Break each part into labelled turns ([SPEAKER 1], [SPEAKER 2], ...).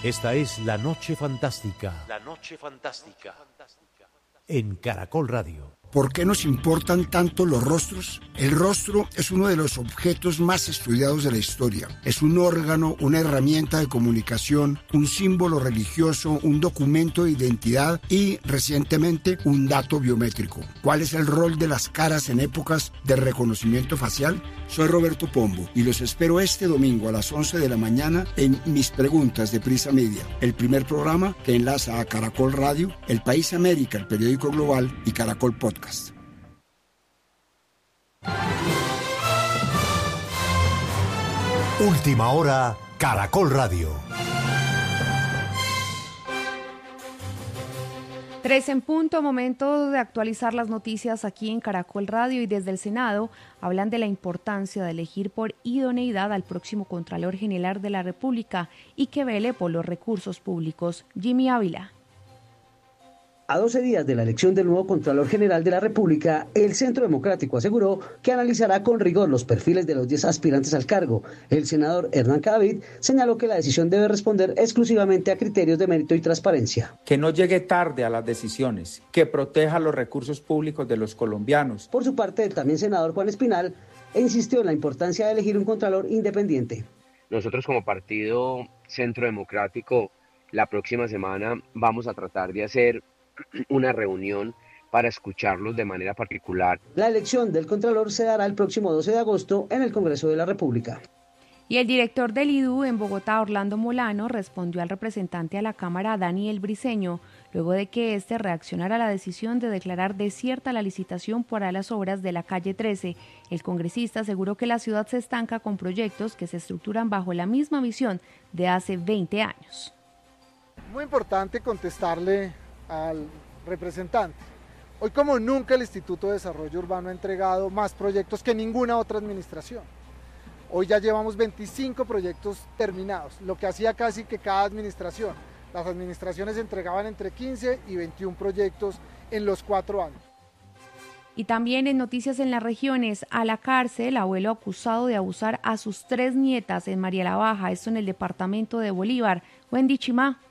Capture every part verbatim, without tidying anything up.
[SPEAKER 1] Esta es La Noche Fantástica. La Noche Fantástica. En Caracol Radio.
[SPEAKER 2] ¿Por qué nos importan tanto los rostros? El rostro es uno de los objetos más estudiados de la historia. Es un órgano, una herramienta de comunicación, un símbolo religioso, un documento de identidad y, recientemente, un dato biométrico. ¿Cuál es el rol de las caras en épocas de reconocimiento facial? Soy Roberto Pombo y los espero este domingo a las once de la mañana en Mis Preguntas de Prisa Media, el primer programa que enlaza a Caracol Radio, El País América, el periódico global y Caracol Podcast.
[SPEAKER 1] Última hora, Caracol Radio.
[SPEAKER 3] Tres en punto, momento de actualizar las noticias aquí en Caracol Radio, y desde el Senado hablan de la importancia de elegir por idoneidad al próximo Contralor General de la República y que vele por los recursos públicos. Jimmy Ávila.
[SPEAKER 4] A doce días de la elección del nuevo Contralor General de la República, el Centro Democrático aseguró que analizará con rigor los perfiles de los diez aspirantes al cargo. El senador Hernán Cadavid señaló que la decisión debe responder exclusivamente a criterios de mérito y transparencia.
[SPEAKER 5] Que no llegue tarde a las decisiones, que proteja los recursos públicos de los colombianos.
[SPEAKER 4] Por su parte, el también senador Juan Espinal insistió en la importancia de elegir un Contralor independiente.
[SPEAKER 6] Nosotros como Partido Centro Democrático, la próxima semana vamos a tratar de hacer una reunión para escucharlos de manera particular.
[SPEAKER 4] La elección del Contralor se dará el próximo doce de agosto en el Congreso de la República.
[SPEAKER 3] Y el director del I D U en Bogotá, Orlando Molano, respondió al representante a la Cámara, Daniel Briceño, luego de que éste reaccionara a la decisión de declarar desierta la licitación para las obras de la calle trece. El congresista aseguró que la ciudad se estanca con proyectos que se estructuran bajo la misma visión de hace veinte años.
[SPEAKER 7] Muy importante contestarle al representante. Hoy como nunca el Instituto de Desarrollo Urbano ha entregado más proyectos que ninguna otra administración. Hoy ya llevamos veinticinco proyectos terminados, lo que hacía casi que cada administración. Las administraciones entregaban entre quince y veintiún proyectos en los cuatro años.
[SPEAKER 3] Y también en noticias en las regiones, a la cárcel, abuelo acusado de abusar a sus tres nietas en María la Baja, esto en el departamento de Bolívar. Wendy Chimá.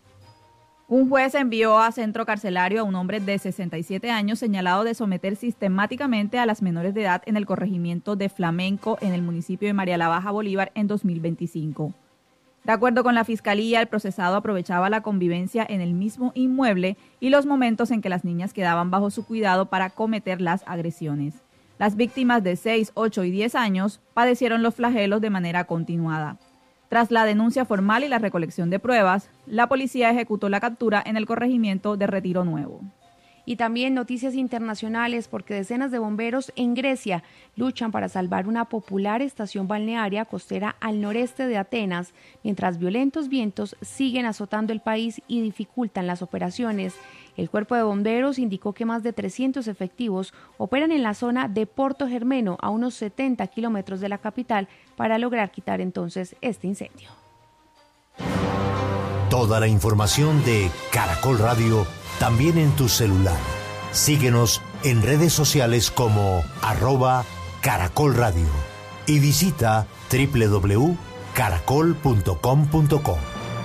[SPEAKER 8] Un juez envió a centro carcelario a un hombre de sesenta y siete años señalado de someter sistemáticamente a las menores de edad en el corregimiento de Flamenco en el municipio de María la Baja, Bolívar, en dos mil veinticinco. De acuerdo con la Fiscalía, el procesado aprovechaba la convivencia en el mismo inmueble y los momentos en que las niñas quedaban bajo su cuidado para cometer las agresiones. Las víctimas de seis, ocho y diez años padecieron los flagelos de manera continuada. Tras la denuncia formal y la recolección de pruebas, la policía ejecutó la captura en el corregimiento de Retiro Nuevo.
[SPEAKER 3] Y también noticias internacionales, porque decenas de bomberos en Grecia luchan para salvar una popular estación balnearia costera al noreste de Atenas, mientras violentos vientos siguen azotando el país y dificultan las operaciones. El cuerpo de bomberos indicó que más de trescientos efectivos operan en la zona de Porto Germeno, a unos setenta kilómetros de la capital, para lograr quitar entonces este incendio.
[SPEAKER 1] Toda la información de Caracol Radio también en tu celular. Síguenos en redes sociales como arroba Caracol Radio y visita doble u doble u doble u punto caracol punto com punto co.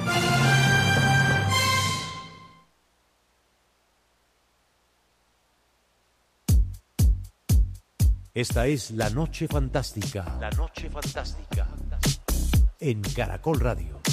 [SPEAKER 1] Esta es La Noche Fantástica. La Noche Fantástica. En Caracol Radio.